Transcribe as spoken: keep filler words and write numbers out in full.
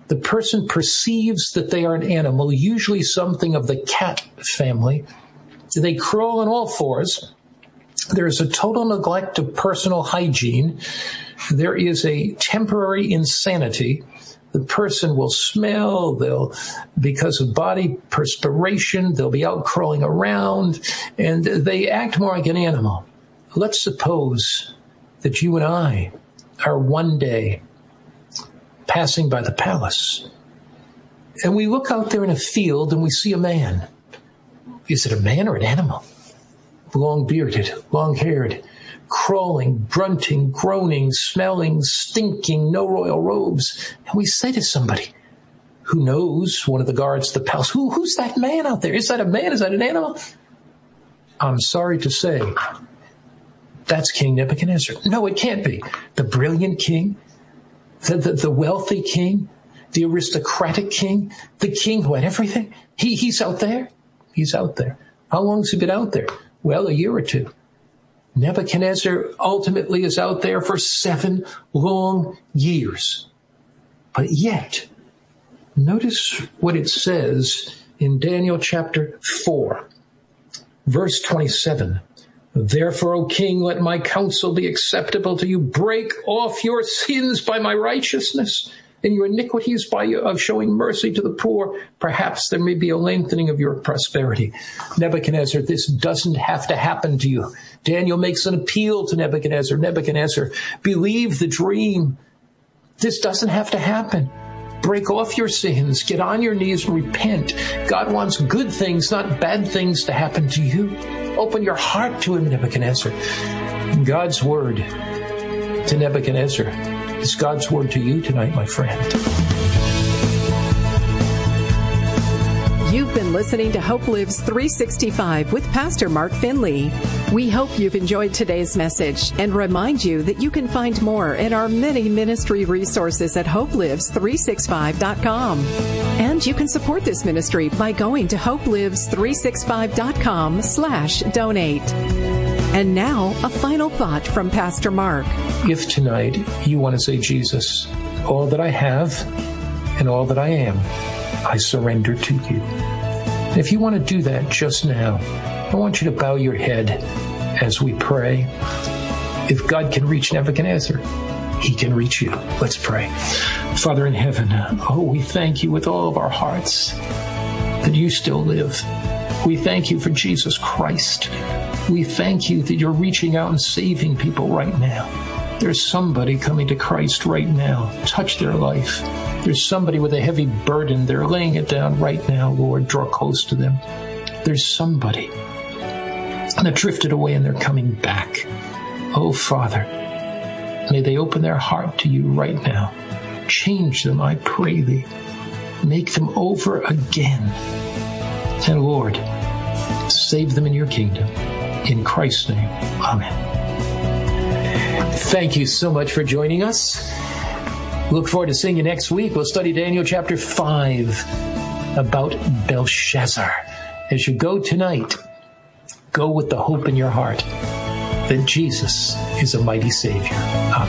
The person perceives that they are an animal, usually something of the cat family. They crawl on all fours. There is a total neglect of personal hygiene. There is a temporary insanity. The person will smell, they'll, because of body perspiration, they'll be out crawling around, and they act more like an animal. Let's suppose that you and I are one day passing by the palace, and we look out there in a field and we see a man. Is it a man or an animal? Long-bearded, long-haired, crawling, grunting, groaning, smelling, stinking, no royal robes. And we say to somebody who knows, one of the guards at the palace, Who, who's that man out there? Is that a man? Is that an animal? I'm sorry to say, that's King Nebuchadnezzar. No, it can't be. The brilliant king, the, the, the wealthy king, the aristocratic king, the king who had everything. He, he's out there. He's out there. How long has he been out there? Well, a year or two. Nebuchadnezzar ultimately is out there for seven long years. But yet, notice what it says in Daniel chapter four, verse twenty-seven. Therefore, O king, let my counsel be acceptable to you. Break off your sins by my righteousness, and your iniquities by of showing mercy to the poor. Perhaps there may be a lengthening of your prosperity. Nebuchadnezzar, this doesn't have to happen to you. Daniel makes an appeal to Nebuchadnezzar. Nebuchadnezzar, believe the dream. This doesn't have to happen. Break off your sins. Get on your knees and repent. God wants good things, not bad things, to happen to you. Open your heart to him, Nebuchadnezzar. God's word to Nebuchadnezzar is God's word to you tonight, my friend. You've been listening to Hope Lives three sixty-five with Pastor Mark Finley. We hope you've enjoyed today's message and remind you that you can find more in our many ministry resources at hope lives three sixty-five dot com. And you can support this ministry by going to hope lives three sixty-five dot com slash donate. And now, a final thought from Pastor Mark. If tonight you want to say, Jesus, all that I have and all that I am, I surrender to you. If you want to do that just now, I want you to bow your head as we pray. If God can reach Nebuchadnezzar, he can reach you. Let's pray. Father in heaven, oh, we thank you with all of our hearts that you still live. We thank you for Jesus Christ. We thank you that you're reaching out and saving people right now. There's somebody coming to Christ right now. Touch their life. There's somebody with a heavy burden. They're laying it down right now, Lord. Draw close to them. There's somebody that drifted away and they're coming back. Oh, Father, may they open their heart to you right now. Change them, I pray thee. Make them over again. And Lord, save them in your kingdom. In Christ's name, amen. Thank you so much for joining us. Look forward to seeing you next week. We'll study Daniel chapter five about Belshazzar. As you go tonight, go with the hope in your heart that Jesus is a mighty Savior. Amen.